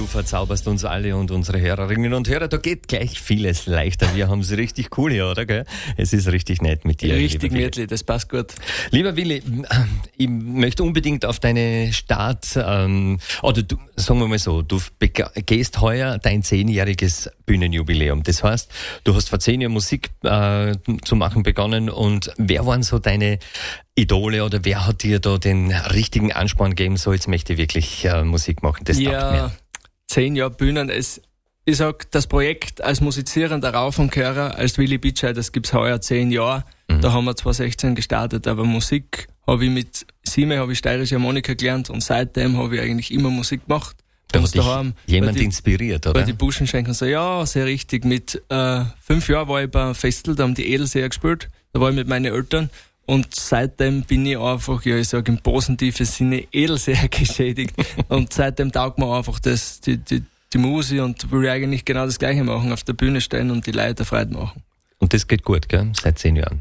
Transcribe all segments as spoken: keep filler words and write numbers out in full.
du verzauberst uns alle und unsere Hörerinnen und Hörer. Da geht gleich vieles leichter. Wir haben es richtig cool hier, oder? Gell? Es ist richtig nett mit dir. Richtig gemütlich, das passt gut. Lieber Willi, ich möchte unbedingt auf deine Start, ähm, oder du, sagen wir mal so, du gehst heuer dein zehnjähriges Bühnenjubiläum. Das heißt, du hast vor zehn Jahren Musik äh, zu machen begonnen, und wer waren so deine Idole oder wer hat dir da den richtigen Ansporn gegeben, so jetzt möchte ich wirklich äh, Musik machen? Das ja, taugt mir. Zehn Jahre Bühnen. Es, ich sag, das Projekt als musizierender Rauf und Gehörer, als Willi Bitschei, das gibt's heuer zehn Jahre. Mhm. Da haben wir zwanzig sechzehn gestartet, aber Musik habe ich mit Sime, habe ich steirische Harmonika gelernt, und seitdem habe ich eigentlich immer Musik gemacht. Da hat dich jemand die, inspiriert, oder? Weil die Buschenschenken so, ja, sehr richtig. Mit äh, fünf Jahren war ich bei einem Festival, da haben die Edelseher gespielt, da war ich mit meinen Eltern. Und seitdem bin ich einfach, ja, ich sage im positiven Sinne, Edelseher geschädigt. Und seitdem taugt mir einfach das, die, die, die Musik, und will eigentlich genau das Gleiche machen, auf der Bühne stehen und die Leute Freude machen. Und das geht gut, gell? Seit zehn Jahren?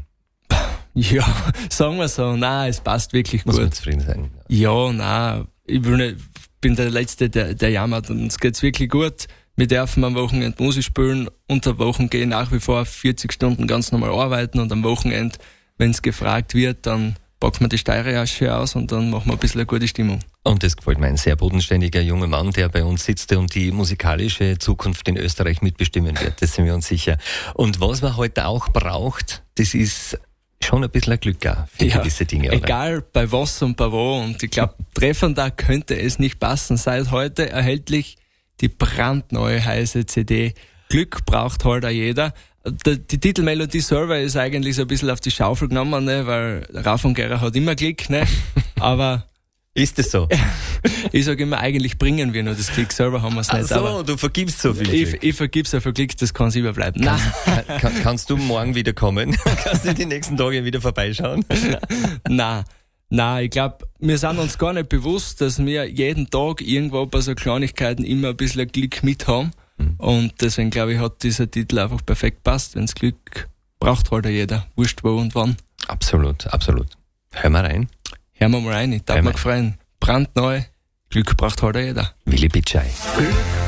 Ja, sagen wir so. Nein, es passt wirklich Muss gut. man zufrieden sein. Ja, nein, ich will nicht, bin der Letzte, der, der jammert. Und es geht's wirklich gut. Wir dürfen am Wochenende Musik spielen, unter Wochen gehen nach wie vor vierzig Stunden ganz normal arbeiten, und am Wochenende, wenn es gefragt wird, dann packen wir die Steirerasche aus und dann machen wir ein bisschen eine gute Stimmung. Und das gefällt mir, ein sehr bodenständiger junger Mann, der bei uns sitzt und die musikalische Zukunft in Österreich mitbestimmen wird. Das sind wir uns sicher. Und was man heute auch braucht, das ist schon ein bisschen ein Glück auch für ja, gewisse Dinge, oder? Egal bei was und bei wo. Und ich glaube, treffender könnte es nicht passen. Seit heute erhältlich die brandneue heiße C D Glück braucht halt auch jeder. Die, die Titelmelodie selber ist eigentlich so ein bisschen auf die Schaufel genommen, ne, weil Rauf und Gehörer hat immer Glück, ne? Aber ist das so? Ich sage immer, eigentlich bringen wir nur das Glück, selber haben wir es nicht. Ach so, aber du vergibst so viel ich, Glück. Ich vergib so viel Glück, das kann überbleiben. Kann, kann, kannst du morgen wieder kommen? Kannst du die nächsten Tage wieder vorbeischauen? Nein. Nein, ich glaube, wir sind uns gar nicht bewusst, dass wir jeden Tag irgendwo bei so Kleinigkeiten immer ein bisschen Glück mit haben. Mhm. Und deswegen glaube ich, hat dieser Titel einfach perfekt passt. Wenns Glück braucht halt jeder. Wurscht wo und wann. Absolut, absolut. Hör mal rein. Hören wir mal rein. Ich darf mich freuen. Brandneu. Glück braucht halt jeder. Willi Bitschei.